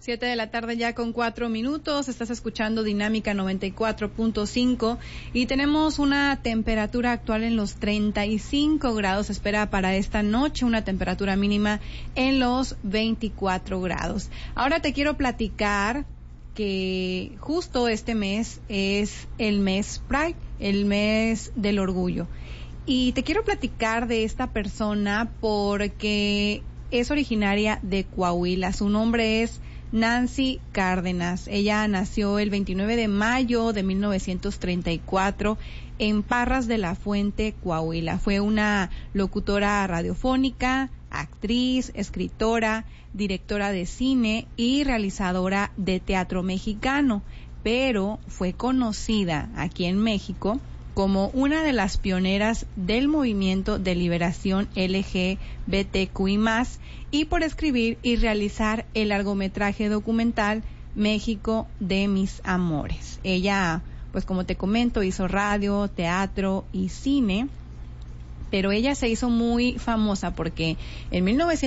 7 de la tarde ya con 4 minutos, estás escuchando Dinámica 94.5 y tenemos una temperatura actual en los 35 grados, se espera para esta noche una temperatura mínima en los 24 grados. Ahora te quiero platicar que justo este mes es el mes Pride, el mes del orgullo. Y te quiero platicar de esta persona porque es originaria de Coahuila, su nombre es Nancy Cárdenas. Ella nació el 29 de mayo de 1934 en Parras de la Fuente, Coahuila. Fue una locutora radiofónica, actriz, escritora, directora de cine y realizadora de teatro mexicano, pero fue conocida aquí en México como una de las pioneras del movimiento de liberación LGBTQI+, y por escribir y realizar el largometraje documental México de mis amores. Ella, pues como te comento, hizo radio, teatro y cine, pero ella se hizo muy famosa porque en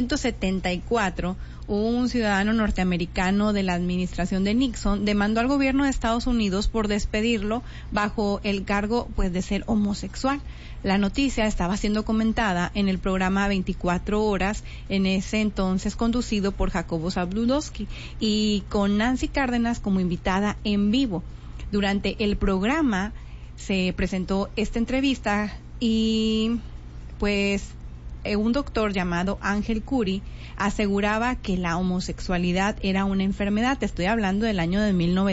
1974 un ciudadano norteamericano de la administración de Nixon demandó al gobierno de Estados Unidos por despedirlo bajo el cargo pues de ser homosexual. La noticia estaba siendo comentada en el programa 24 horas, en ese entonces conducido por Jacobo Zabludowski y con Nancy Cárdenas como invitada en vivo. Durante el programa se presentó esta entrevista y pues un doctor llamado Ángel Curi aseguraba que la homosexualidad era una enfermedad. Te estoy hablando del año de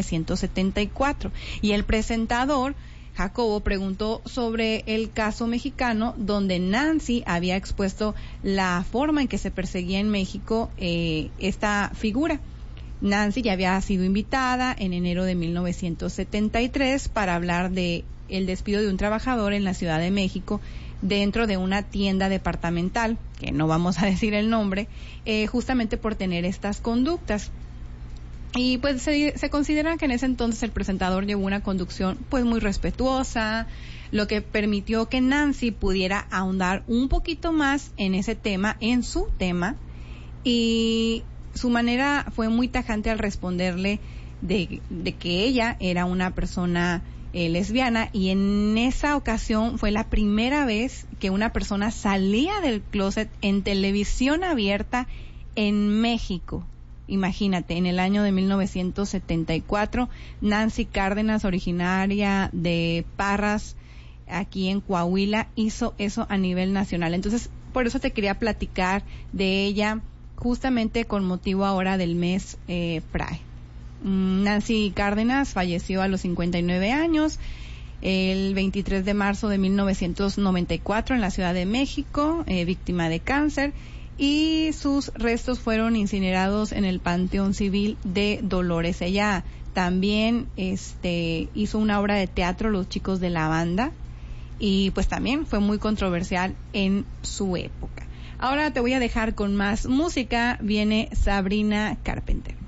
1974. Y el presentador, Jacobo, preguntó sobre el caso mexicano donde Nancy había expuesto la forma en que se perseguía en México esta figura. Nancy ya había sido invitada en enero de 1973 para hablar de el despido de un trabajador en la Ciudad de México dentro de una tienda departamental, que no vamos a decir el nombre, justamente por tener estas conductas. Y pues se considera que en ese entonces el presentador llevó una conducción pues muy respetuosa, lo que permitió que Nancy pudiera ahondar un poquito más en ese tema, en su tema, y su manera fue muy tajante al responderle de que ella era una persona lesbiana, y en esa ocasión fue la primera vez que una persona salía del closet en televisión abierta en México. Imagínate, en el año de 1974, Nancy Cárdenas, originaria de Parras, aquí en Coahuila, hizo eso a nivel nacional. Entonces, por eso te quería platicar de ella, justamente con motivo ahora del mes Pride. Nancy Cárdenas falleció a los 59 años, el 23 de marzo de 1994 en la Ciudad de México, víctima de cáncer, y sus restos fueron incinerados en el Panteón Civil de Dolores. Ella también hizo una obra de teatro, Los Chicos de la Banda, y pues también fue muy controversial en su época. Ahora te voy a dejar con más música, viene Sabrina Carpenter.